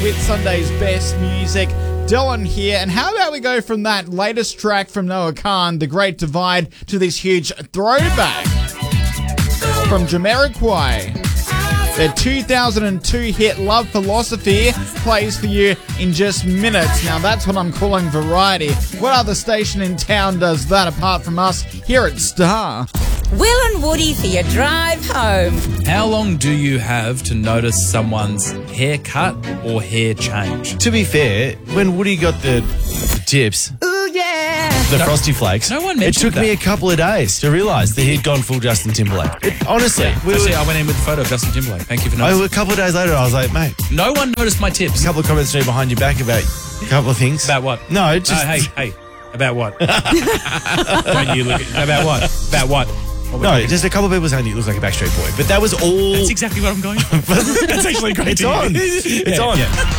Whitsunday's best music. Dylan here, and how about we go from that latest track from Noah Kahan, The Great Divide, to this huge throwback from Jamiroquai. Their 2002 hit Love Philosophy plays for you in just minutes. Now that's what I'm calling variety. What other station in town does that apart from us here at Star? Will and Woody for your drive home. How long do you have to notice someone's haircut or hair change? To be fair, when Woody got the tips, Ooh, yeah. the Frosty Flakes, no one it mentioned took me a that. couple of days to realise that he'd gone full Justin Timberlake. Honestly, I went in with a photo of Justin Timberlake. Thank you for noticing. a couple of days later, I was like, mate, No one noticed my tips. a couple of comments straight behind your back about a couple of things. About what? No, just... Hey. About what? Don't you look at... About what? About what? No, just a couple of people saying you look like a Backstreet Boy. But that was all... That's exactly what I'm going for. That's actually great. It's on. It's on.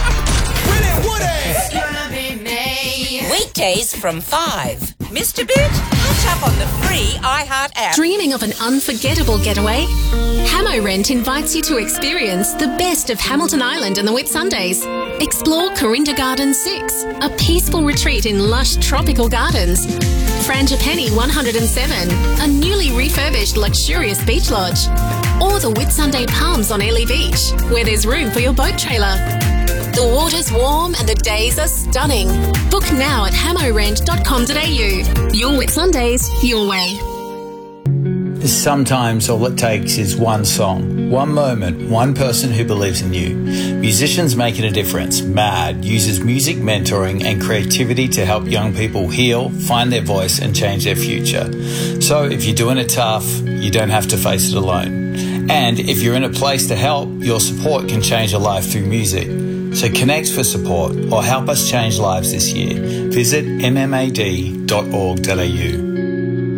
Weekdays from 5. Mr. Boot, catch up on the free iHeart app. Dreaming of an unforgettable getaway? Hamo Rent invites you to experience the best of Hamilton Island and the Whitsundays. Explore Corinda Gardens 6, a peaceful retreat in lush tropical gardens. Frangipani 107, a newly refurbished luxurious beach lodge. Or the Whitsunday Palms on Airlie Beach, where there's room for your boat trailer. The water's warm and the days are stunning. Book now at hamorent.com.au. Your Whitsundays, your way. Sometimes all it takes is one song, one moment, one person who believes in you. Musicians Making a Difference, MAD, uses music mentoring and creativity to help young people heal, find their voice and change their future. So if you're doing it tough, you don't have to face it alone. And if you're in a place to help, your support can change a life through music. So connect for support or help us change lives this year. Visit mmad.org.au.